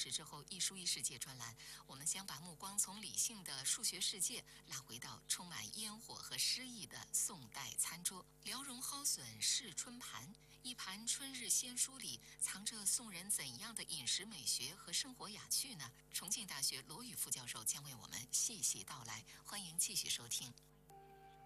时之后一书一世界专栏，我们将把目光从理性的数学世界拉回到充满烟火和诗意的宋代餐桌。辽荣蒿笋试春盘，一盘春日鲜蔬里藏着宋人怎样的饮食美学和生活雅趣呢？重庆大学罗宇副教授将为我们细细道来，欢迎继续收听。